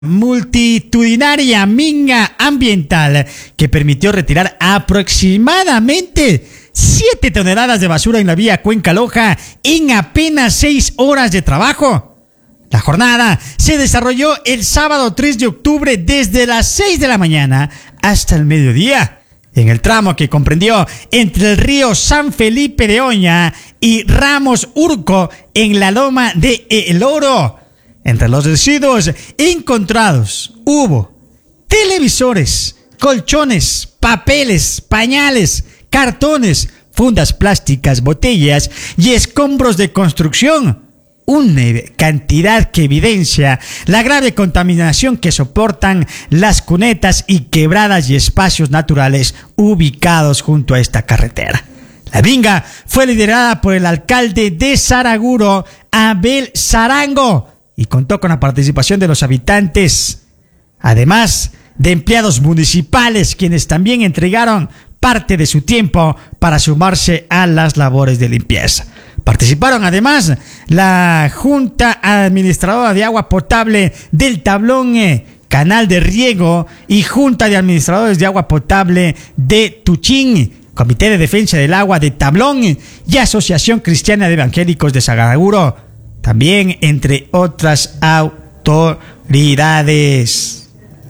Multitudinaria minga ambiental que permitió retirar aproximadamente 7 toneladas de basura en la vía Cuenca Loja en apenas 6 horas de trabajo. La jornada se desarrolló el sábado 3 de octubre desde las 6 de la mañana hasta el mediodía, en el tramo que comprendió entre el río San Felipe de Oña y Ramos Urco en la loma de El Oro. Entre los residuos encontrados hubo televisores, colchones, papeles, pañales, cartones, fundas plásticas, botellas y escombros de construcción. Una cantidad que evidencia la grave contaminación que soportan las cunetas y quebradas y espacios naturales ubicados junto a esta carretera. La minga fue liderada por el alcalde de Saraguro, Abel Sarango, y contó con la participación de los habitantes, además de empleados municipales, quienes también entregaron parte de su tiempo para sumarse a las labores de limpieza. Participaron además la Junta Administradora de Agua Potable del Tablón Canal de Riego y Junta de Administradores de Agua Potable de Tuchín, Comité de Defensa del Agua de Tablón y Asociación Cristiana de Evangélicos de Saraguro, también entre otras autoridades.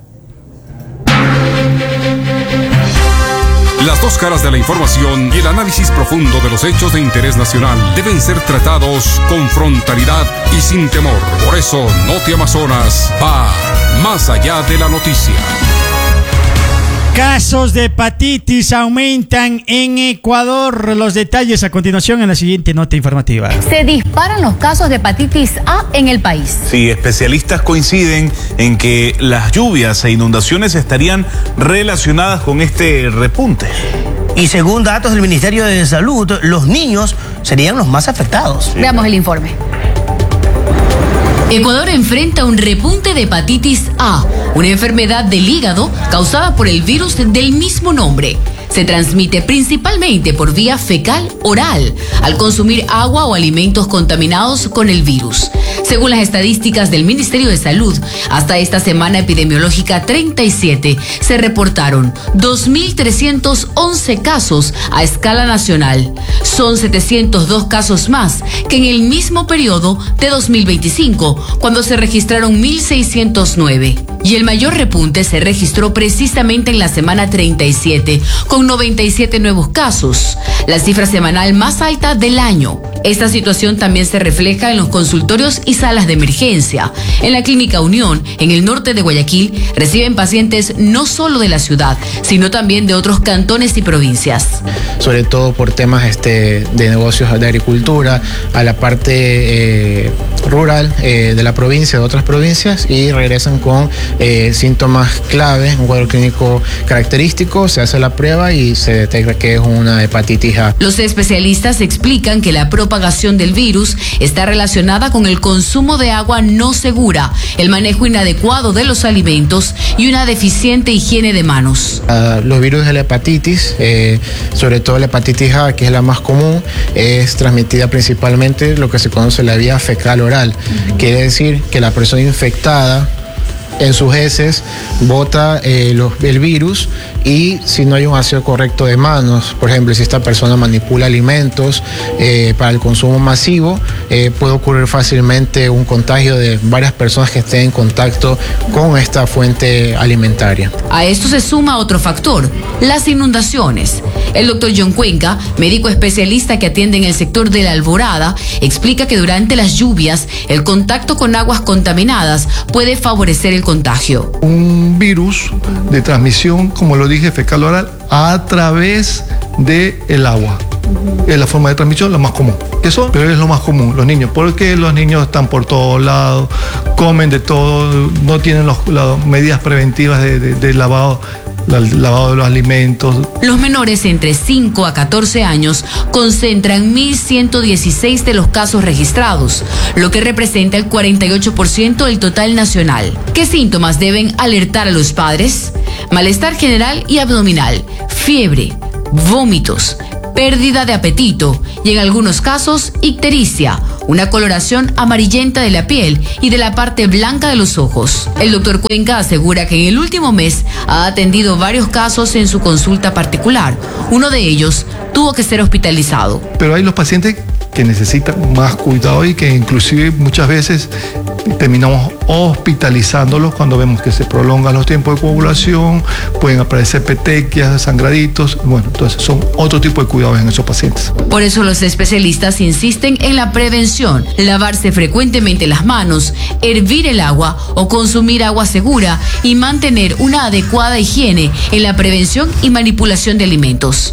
Las dos caras de la información y el análisis profundo de los hechos de interés nacional deben ser tratados con frontalidad y sin temor. Por eso, Noti Amazonas va más allá de la noticia. Casos de hepatitis aumentan en Ecuador. Los detalles a continuación en la siguiente nota informativa. Se disparan los casos de hepatitis A en el país. Sí, especialistas coinciden en que las lluvias e inundaciones estarían relacionadas con este repunte. Y según datos del Ministerio de Salud, los niños serían los más afectados. Veamos el informe. Ecuador enfrenta un repunte de hepatitis A, una enfermedad del hígado causada por el virus del mismo nombre. Se transmite principalmente por vía fecal-oral, al consumir agua o alimentos contaminados con el virus. Según las estadísticas del Ministerio de Salud, hasta esta semana epidemiológica 37, se reportaron 2.311 casos a escala nacional. Son 702 casos más que en el mismo periodo de 2025, cuando se registraron 1.609. Y el mayor repunte se registró precisamente en la semana 37, con 97 nuevos casos, la cifra semanal más alta del año. Esta situación también se refleja en los consultorios y salas de emergencia. En la Clínica Unión, en el norte de Guayaquil, reciben pacientes no solo de la ciudad, sino también de otros cantones y provincias. Sobre todo por temas de negocios de agricultura, a la parte rural de la provincia, de otras provincias, y regresan con síntomas clave, un cuadro clínico característico, se hace la prueba y se detecta que es una hepatitis A. Los especialistas explican que la propagación del virus está relacionada con el consumo de agua no segura, el manejo inadecuado de los alimentos y una deficiente higiene de manos. Los virus de la hepatitis, sobre todo la hepatitis A, que es la más común, es transmitida principalmente lo que se conoce la vía fecal-oral. Quiere decir que la persona infectada en sus heces bota el virus, y si no hay un aseo correcto de manos, por ejemplo, si esta persona manipula alimentos para el consumo masivo, puede ocurrir fácilmente un contagio de varias personas que estén en contacto con esta fuente alimentaria. A esto se suma otro factor, las inundaciones. El doctor John Cuenca, médico especialista que atiende en el sector de la Alborada, explica que durante las lluvias el contacto con aguas contaminadas puede favorecer el contagio. Un virus de transmisión, como lo dije, fecal oral, a través del agua. Es la forma de transmisión la más común. Eso, pero es lo más común, los niños, porque los niños están por todos lados, comen de todo, no tienen las medidas preventivas de lavado. El lavado de los alimentos. Los menores entre 5 a 14 años concentran 1.116 de los casos registrados, lo que representa el 48% del total nacional. ¿Qué síntomas deben alertar a los padres? Malestar general y abdominal, fiebre, vómitos, pérdida de apetito y en algunos casos ictericia, una coloración amarillenta de la piel y de la parte blanca de los ojos. El doctor Cuenca asegura que en el último mes ha atendido varios casos en su consulta particular. Uno de ellos tuvo que ser hospitalizado. Pero hay los pacientes que necesitan más cuidado y que inclusive muchas veces terminamos hospitalizándolos cuando vemos que se prolongan los tiempos de coagulación, pueden aparecer petequias, sangraditos. Bueno, entonces son otro tipo de cuidados en esos pacientes. Por eso los especialistas insisten en la prevención, lavarse frecuentemente las manos, hervir el agua o consumir agua segura y mantener una adecuada higiene en la prevención y manipulación de alimentos.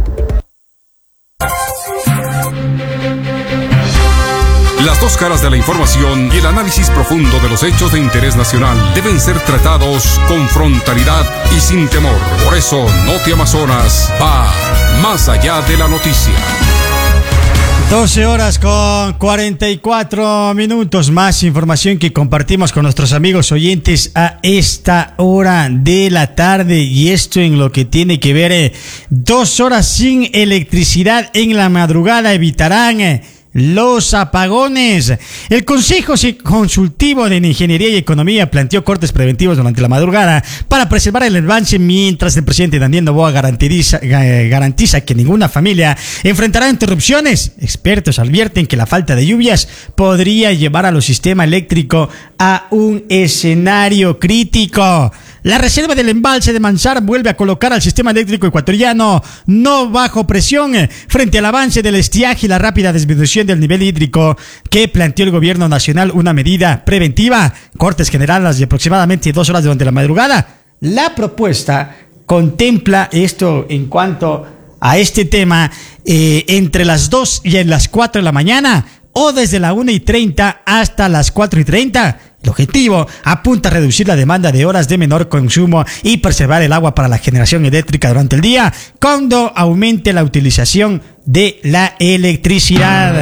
Las dos caras de la información y el análisis profundo de los hechos de interés nacional deben ser tratados con frontalidad y sin temor. Por eso, Noti Amazonas va más allá de la noticia. 12 horas con 44 minutos. Más información que compartimos con nuestros amigos oyentes a esta hora de la tarde. Y esto en lo que tiene que ver 2 horas sin electricidad en la madrugada evitarán los apagones. El Consejo Consultivo de Ingeniería y Economía planteó cortes preventivos durante la madrugada para preservar el avance, mientras el presidente Daniel Noboa garantiza que ninguna familia enfrentará interrupciones. Expertos advierten que la falta de lluvias podría llevar a los sistemas eléctricos a un escenario crítico. La reserva del embalse de Mansar vuelve a colocar al sistema eléctrico ecuatoriano no bajo presión frente al avance del estiaje y la rápida disminución del nivel hídrico que planteó el gobierno nacional, una medida preventiva. Cortes generadas de aproximadamente 2 horas durante la madrugada. La propuesta contempla esto en cuanto a este tema entre las 2 y las 4 de la mañana o desde la 1:30 hasta las 4:30. El objetivo apunta a reducir la demanda de horas de menor consumo y preservar el agua para la generación eléctrica durante el día, cuando aumente la utilización de la electricidad.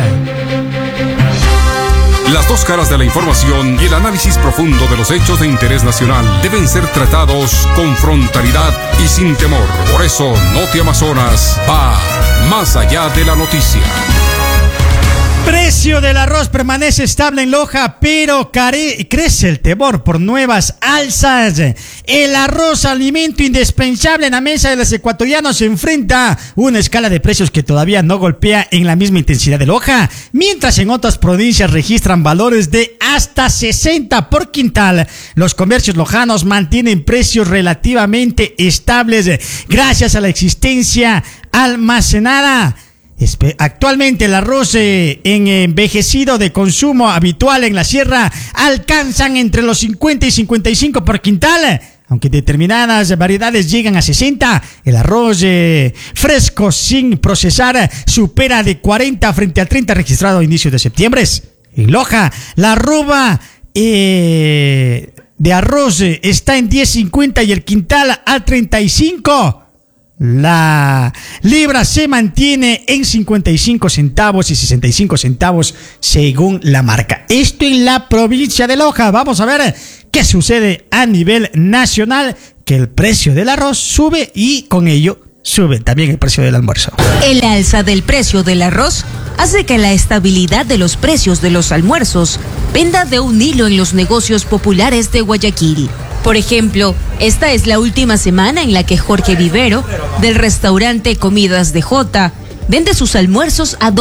Las dos caras de la información y el análisis profundo de los hechos de interés nacional deben ser tratados con frontalidad y sin temor. Por eso, Noti Amazonas va más allá de la noticia. Precio del arroz permanece estable en Loja, pero crece el temor por nuevas alzas. El arroz, alimento indispensable en la mesa de los ecuatorianos, se enfrenta a una escala de precios que todavía no golpea en la misma intensidad de Loja, mientras en otras provincias registran valores de hasta 60 por quintal. Los comercios lojanos mantienen precios relativamente estables gracias a la existencia almacenada. Actualmente el arroz en envejecido de consumo habitual en la sierra alcanzan entre los 50 y 55 por quintal, aunque determinadas variedades llegan a 60. El arroz fresco sin procesar supera de 40 frente al 30 registrado a inicios de septiembre. En Loja, la arroba de arroz está en 10.50 y el quintal a 35. La libra se mantiene en 55 centavos y 65 centavos según la marca. Esto en la provincia de Loja. Vamos a ver qué sucede a nivel nacional, que el precio del arroz sube y con ello sube también el precio del almuerzo. El alza del precio del arroz hace que la estabilidad de los precios de los almuerzos penda de un hilo en los negocios populares de Guayaquil. Por ejemplo, esta es la última semana en la que Jorge Vivero, del restaurante Comidas de Jota, vende sus almuerzos a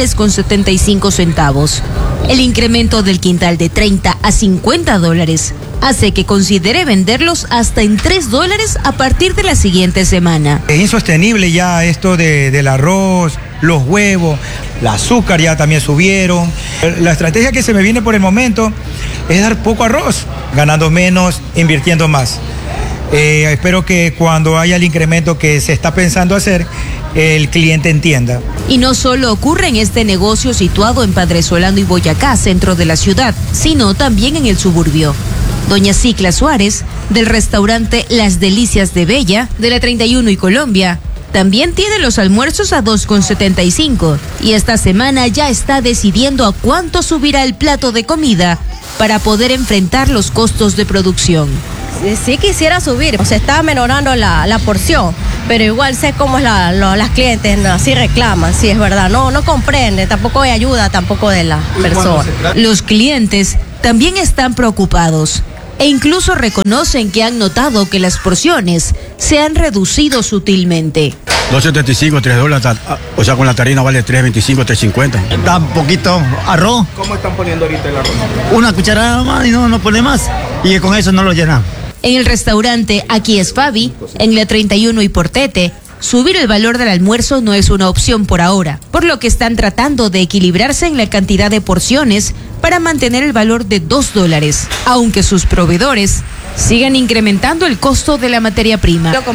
$2.75. El incremento del quintal de 30 a $50 hace que considere venderlos hasta en $3 a partir de la siguiente semana. Es insostenible ya esto del arroz, los huevos, el azúcar ya también subieron. La estrategia que se me viene por el momento es dar poco arroz, ganando menos, invirtiendo más. Espero que cuando haya el incremento que se está pensando hacer, el cliente entienda. Y no solo ocurre en este negocio situado en Padre Solano y Boyacá, centro de la ciudad, sino también en el suburbio. Doña Cicla Suárez, del restaurante Las Delicias de Bella, de la 31 y Colombia, también tiene los almuerzos a $2.75 y esta semana ya está decidiendo a cuánto subirá el plato de comida para poder enfrentar los costos de producción. Sí quisiera subir, se está menorando la porción, pero igual sé cómo es las clientes, ¿no? Así reclaman, sí es verdad, no comprende, tampoco hay ayuda tampoco de la persona. Los clientes también están preocupados e incluso reconocen que han notado que las porciones se han reducido sutilmente. $2.75, $3, o sea, con la tarina vale $3.25, $3.50. Está un poquito arroz. ¿Cómo están poniendo ahorita el arroz? Una cucharada más y no pone más. Y con eso no lo llenan. En el restaurante Aquí es Fabi, en la 31 y Portete, subir el valor del almuerzo no es una opción por ahora, por lo que están tratando de equilibrarse en la cantidad de porciones para mantener el valor de $2, aunque sus proveedores sigan incrementando el costo de la materia prima.